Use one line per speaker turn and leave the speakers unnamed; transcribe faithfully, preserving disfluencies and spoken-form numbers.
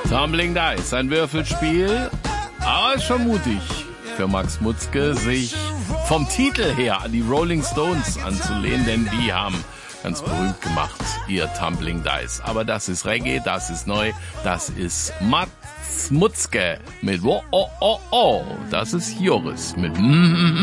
Tumbling Dice, ein Würfelspiel, aber ist schon mutig für Max Mutzke, sich vom Titel her an die Rolling Stones anzulehnen, denn die haben ganz berühmt gemacht, ihr Tumbling Dice. Aber das ist Reggae, das ist neu, das ist Max Mutzke mit Oh, oh, oh, oh. Das ist Joris mit